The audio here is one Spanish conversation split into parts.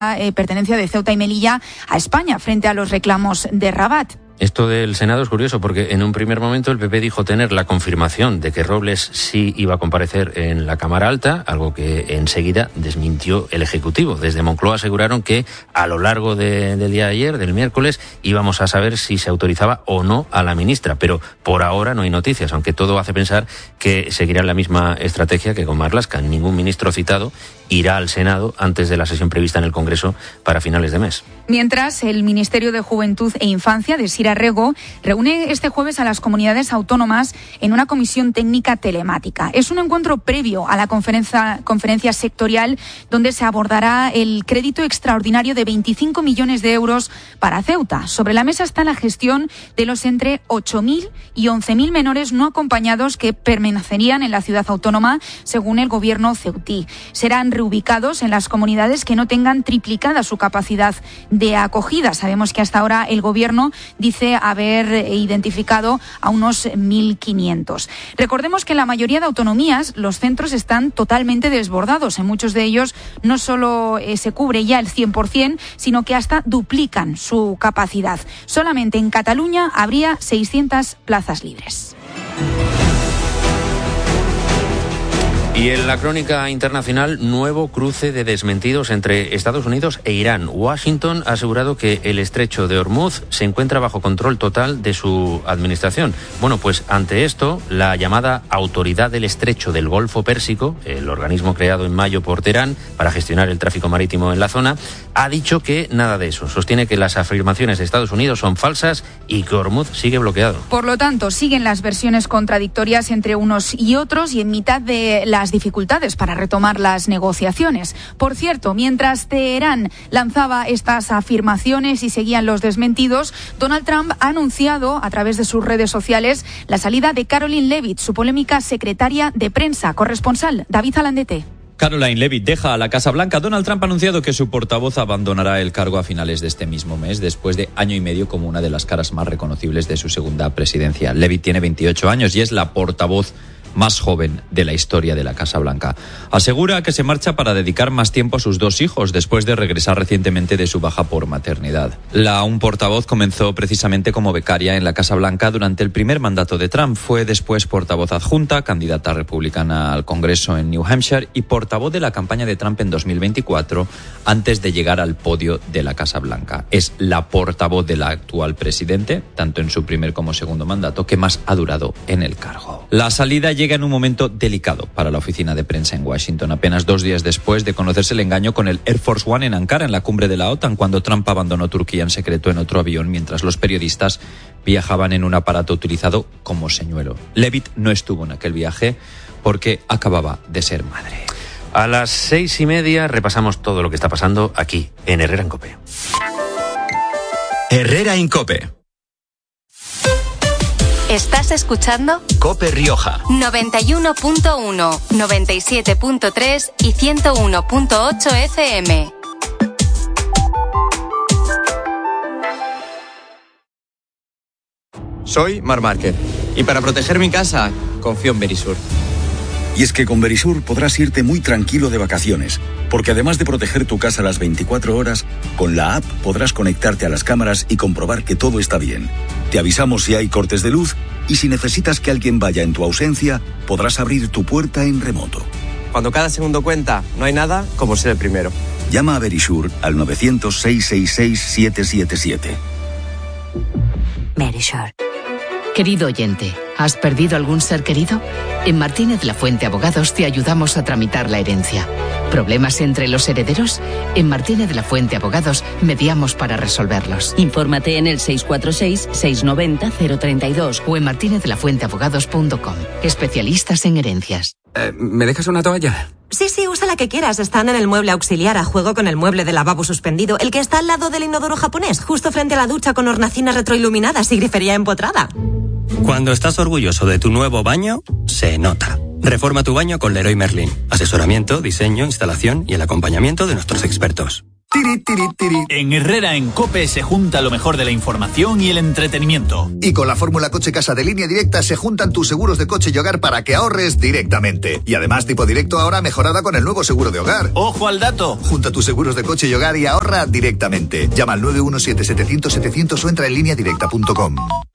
pertenencia de Ceuta y Melilla a España frente a los reclamos de Rabat. Esto del Senado es curioso porque en un primer momento el PP dijo tener la confirmación de que Robles sí iba a comparecer en la Cámara Alta, algo que enseguida desmintió el Ejecutivo. Desde Moncloa aseguraron que a lo largo del día de ayer, del miércoles, íbamos a saber si se autorizaba o no a la ministra, pero por ahora no hay noticias, aunque todo hace pensar que seguirá la misma estrategia que con Marlaska. Ningún ministro citado irá al Senado antes de la sesión prevista en el Congreso para finales de mes. Mientras, el Ministerio de Juventud e Infancia de Sira Rego reúne este jueves a las comunidades autónomas en una comisión técnica telemática. Es un encuentro previo a la conferencia sectorial donde se abordará el crédito extraordinario de 25 millones de euros para Ceuta. Sobre la mesa está la gestión de los entre 8.000 y 11.000 menores no acompañados que permanecerían en la ciudad autónoma, según el gobierno ceutí. Serán reubicados en las comunidades que no tengan triplicada su capacidad de acogida. Sabemos que hasta ahora el gobierno dice haber identificado a unos 1.500. Recordemos que en la mayoría de autonomías los centros están totalmente desbordados. En muchos de ellos no solo se cubre ya el 100%, sino que hasta duplican su capacidad. Solamente en Cataluña habría 600 plazas libres. Y en la crónica internacional, nuevo cruce de desmentidos entre Estados Unidos e Irán. Washington ha asegurado que el estrecho de Hormuz se encuentra bajo control total de su administración. Bueno, pues ante esto, la llamada Autoridad del Estrecho del Golfo Pérsico, el organismo creado en mayo por Teherán para gestionar el tráfico marítimo en la zona, ha dicho que nada de eso. Sostiene que las afirmaciones de Estados Unidos son falsas y que Hormuz sigue bloqueado. Por lo tanto, siguen las versiones contradictorias entre unos y otros y en mitad de las dificultades para retomar las negociaciones. Por cierto, mientras Teherán lanzaba estas afirmaciones y seguían los desmentidos, Donald Trump ha anunciado a través de sus redes sociales la salida de Karoline Leavitt, su polémica secretaria de prensa. Corresponsal David Alandete. Caroline Leavitt deja a la Casa Blanca. Donald Trump ha anunciado que su portavoz abandonará el cargo a finales de este mismo mes, después de año y medio como una de las caras más reconocibles de su segunda presidencia. Leavitt tiene 28 años y es la portavoz más joven de la historia de la Casa Blanca. Asegura que se marcha para dedicar más tiempo a sus dos hijos después de regresar recientemente de su baja por maternidad. Un portavoz comenzó precisamente como becaria en la Casa Blanca durante el primer mandato de Trump. Fue después portavoz adjunta, candidata republicana al Congreso en New Hampshire y portavoz de la campaña de Trump en 2024 antes de llegar al podio de la Casa Blanca. Es la portavoz del actual presidente, tanto en su primer como segundo mandato, que más ha durado en el cargo. La salida llega en un momento delicado para la oficina de prensa en Washington, apenas 2 días después de conocerse el engaño con el Air Force One en Ankara, en la cumbre de la OTAN, cuando Trump abandonó Turquía en secreto en otro avión, mientras los periodistas viajaban en un aparato utilizado como señuelo. Leavitt no estuvo en aquel viaje porque acababa de ser madre. A las 6:30 repasamos todo lo que está pasando aquí, en Herrera en COPE. Herrera en COPE. ¿Estás escuchando? COPE Rioja. 91.1, 97.3 y 101.8 FM. Soy Marc Márquez y para proteger mi casa confío en Verisur. Y es que con Verisur podrás irte muy tranquilo de vacaciones, porque además de proteger tu casa las 24 horas, con la app podrás conectarte a las cámaras y comprobar que todo está bien. Te avisamos si hay cortes de luz y si necesitas que alguien vaya en tu ausencia, podrás abrir tu puerta en remoto. Cuando cada segundo cuenta, no hay nada como ser el primero. Llama a Verisur al 900-666-777. Verisur. Querido oyente, ¿has perdido algún ser querido? En Martínez La Fuente Abogados te ayudamos a tramitar la herencia. ¿Problemas entre los herederos? En Martínez La Fuente Abogados mediamos para resolverlos. Infórmate en el 646-690-032 o en martinezlafuenteabogados.com. Especialistas en herencias. ¿Me dejas una toalla? Sí, usa la que quieras. Están en el mueble auxiliar a juego con el mueble de lavabo suspendido, el que está al lado del inodoro japonés, justo frente a la ducha con hornacinas retroiluminadas y grifería empotrada. Cuando estás orgulloso de tu nuevo baño, se nota. Reforma tu baño con Leroy Merlin. Asesoramiento, diseño, instalación y el acompañamiento de nuestros expertos. Tiri, tiri, tiri. En Herrera en COPE se junta lo mejor de la información y el entretenimiento. Y con la fórmula Coche Casa de Línea Directa se juntan tus seguros de coche y hogar para que ahorres directamente. Y además tipo directo ahora mejorada con el nuevo seguro de hogar. ¡Ojo al dato! Junta tus seguros de coche y hogar y ahorra directamente. Llama al 917-700-700 o entra en lineadirecta.com.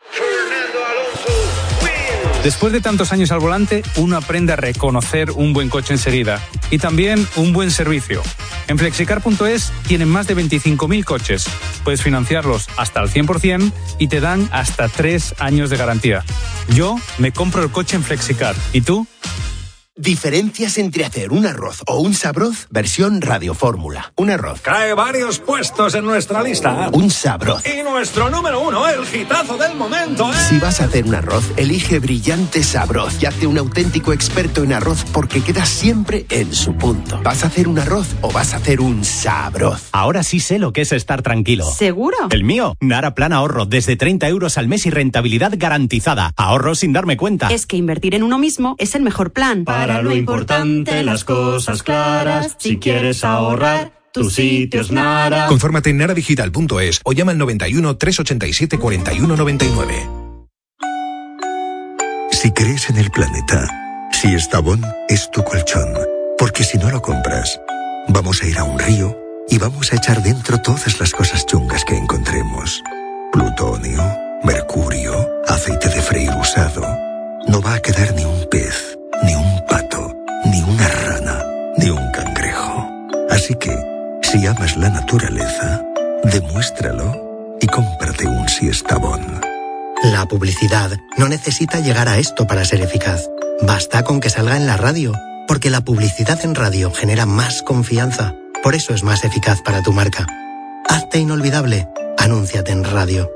Después de tantos años al volante, uno aprende a reconocer un buen coche enseguida y también un buen servicio. En Flexicar.es tienen más de 25.000 coches. Puedes financiarlos hasta al 100% y te dan hasta 3 años de garantía. Yo me compro el coche en Flexicar. ¿Y tú? Diferencias entre hacer un arroz o un sabroz, versión radiofórmula. Un arroz. Cae varios puestos en nuestra lista. Un sabroz. Y nuestro número 1, el hitazo del momento, ¿eh? Si vas a hacer un arroz, elige Brillante Sabroz y hazte un auténtico experto en arroz porque quedas siempre en su punto. ¿Vas a hacer un arroz o vas a hacer un sabroz? Ahora sí sé lo que es estar tranquilo. ¿Seguro? El mío, Nara Plan Ahorro, desde 30 euros al mes y rentabilidad garantizada. Ahorro sin darme cuenta. Es que invertir en uno mismo es el mejor plan. Para lo importante, las cosas claras. Si quieres ahorrar, tu sitio es Nara. Confórmate en naradigital.es o llama al 91 387 41 99. Si crees en el planeta, si Estavón es tu colchón, porque si no lo compras, vamos a ir a un río y vamos a echar dentro todas las cosas chungas que encontremos. Plutonio, mercurio, aceite de freír usado. No va a quedar ni un pez, ni un pato, ni una rana, ni un cangrejo. Así que, si amas la naturaleza, demuéstralo y cómprate un Siestabón. La publicidad no necesita llegar a esto para ser eficaz. Basta con que salga en la radio, porque la publicidad en radio genera más confianza. Por eso es más eficaz para tu marca. Hazte inolvidable. Anúnciate en radio.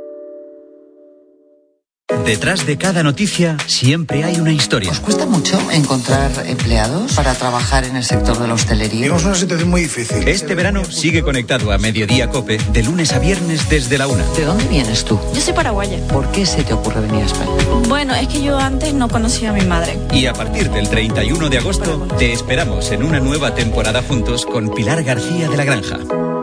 Detrás de cada noticia siempre hay una historia. ¿Os cuesta mucho encontrar empleados para trabajar en el sector de la hostelería? Tenemos una situación muy difícil. Este verano sigue conectado a Mediodía COPE de lunes a viernes desde la 1. ¿De dónde vienes tú? Yo soy paraguaya. ¿Por qué se te ocurre venir a España? Bueno, es que yo antes no conocía a mi madre. Y a partir del 31 de agosto te esperamos en una nueva temporada juntos con Pilar García de la Granja.